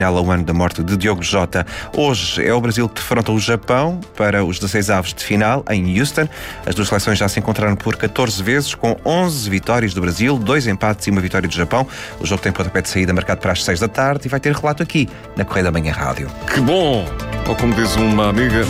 ao ano da morte de Diogo Jota. Hoje é o Brasil que defronta o Japão para os 16avos de final em Houston. As duas seleções já se encontraram por 14 vezes, com 11 vitórias do Brasil, 2 empates e uma vitória do Japão. O jogo tem pontapé de saída marcado para as 6 da tarde e vai ter relato aqui na Correio da Manhã Rádio. Que bom! Ou como diz uma amiga...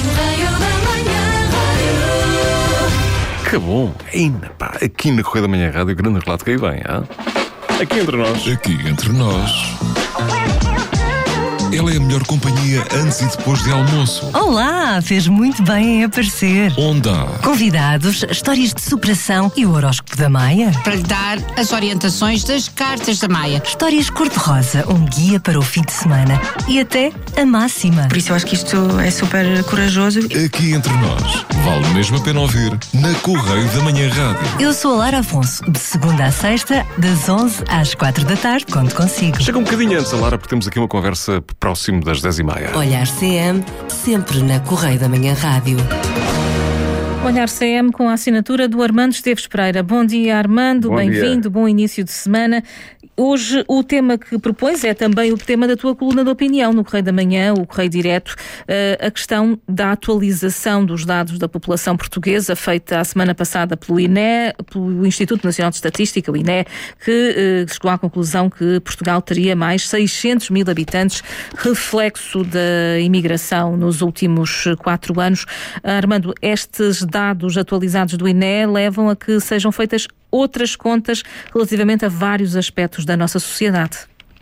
Que bom! Ainda, pá, aqui na Correio da Manhã Rádio, grande relato que aí vem, hein? Aqui entre nós. Aqui entre nós. Ela é a melhor companhia antes e depois de almoço. Olá, fez muito bem em aparecer. Onde há Convidados, histórias de superação e o horóscopo da Maia. Para lhe dar as orientações das cartas da Maia. Histórias cor-de-rosa, um guia para o fim de semana. E até a máxima. Por isso eu acho que isto é super corajoso. Aqui entre nós. Vale mesmo a pena ouvir na Correio da Manhã Rádio. Eu sou a Lara Afonso, de segunda à sexta, das 11 às 4 da tarde, quando consigo. Chega um bocadinho antes, Lara, porque temos aqui uma conversa próximo das 10h30. Olhar CM, sempre na Correio da Manhã Rádio. Olhar CM com a assinatura do Armando Esteves Pereira. Bom dia, Armando, bem-vindo, bom início de semana. Hoje o tema que propões é também o tema da tua coluna de opinião no Correio da Manhã, o Correio Direto, a questão da atualização dos dados da população portuguesa, feita a semana passada pelo INE, pelo Instituto Nacional de Estatística, o INE, que chegou à conclusão que Portugal teria mais 600 mil habitantes, reflexo da imigração nos últimos 4 anos. Armando, estes dados atualizados do INE levam a que sejam feitas outras contas relativamente a vários aspectos da nossa sociedade.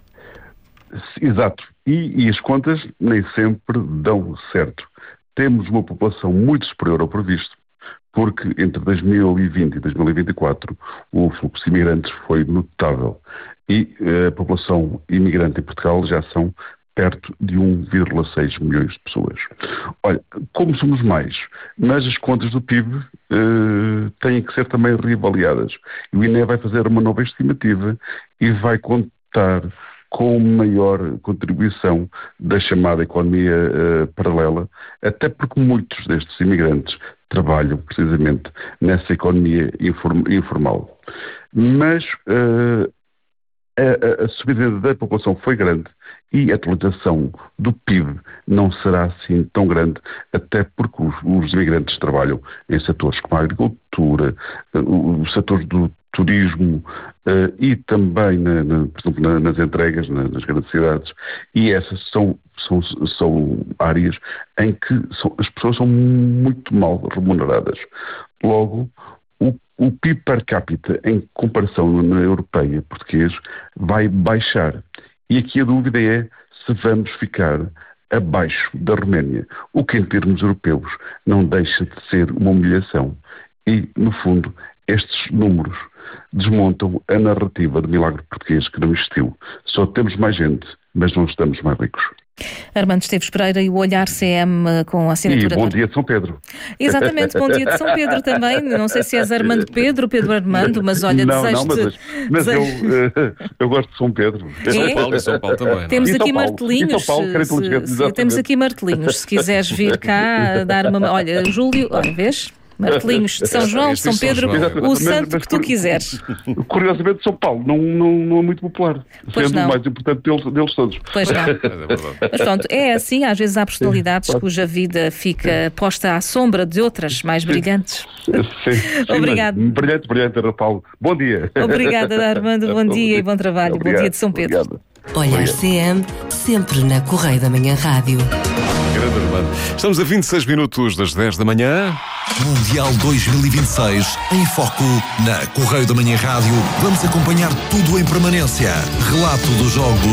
Exato. E as contas nem sempre dão certo. Temos uma população muito superior ao previsto, porque entre 2020 e 2024 o fluxo de imigrantes foi notável. E a população imigrante em Portugal já são perto de 1,6 milhões de pessoas. Olha, como somos mais, mas as contas do PIB têm que ser também reavaliadas. E o INE vai fazer uma nova estimativa e vai contar com maior contribuição da chamada economia paralela, até porque muitos destes imigrantes trabalham precisamente nessa economia informal. Mas a subida da população foi grande e a atualização do PIB não será assim tão grande, até porque os imigrantes trabalham em setores como a agricultura, os setores do turismo e também, por exemplo, nas entregas, nas grandes cidades, e essas são áreas em que as pessoas são muito mal remuneradas. Logo, o PIB per capita, em comparação na europeia português, vai baixar. E aqui a dúvida é se vamos ficar abaixo da Roménia, o que em termos europeus não deixa de ser uma humilhação. E, no fundo, estes números desmontam a narrativa de milagre português que não existiu. Só temos mais gente, mas não estamos mais ricos. Armando Esteves Pereira e o Olhar CM com a assinatura... E bom dia de São Pedro. Exatamente, bom dia de São Pedro também. Não sei se és Armando Pedro Armando, mas olha, desejo-te... Mas eu gosto de São Pedro. São Paulo também. Temos aqui martelinhos. Temos aqui martelinhos. Se quiseres vir cá dar uma... Olha, Júlio, olha, vês? Martelinhos de São João, São Pedro, o santo que tu quiseres. Curiosamente, São Paulo não é muito popular, pois sendo não. o mais importante deles todos. Pois não. Mas pronto, é assim, às vezes há personalidades cuja vida fica posta à sombra de outras mais brilhantes. Sim, obrigado. Brilhante, Paulo. Bom dia. Obrigada, Armando. Bom dia e bom trabalho. Obrigado. Bom dia de São Pedro. Obrigado. Olhar CM, sempre na Correio da Manhã Rádio. Grande Armando. Estamos a 26 minutos das 10 da manhã. Mundial 2026 em foco na Correio da Manhã Rádio. Vamos acompanhar tudo em permanência. Relato do jogo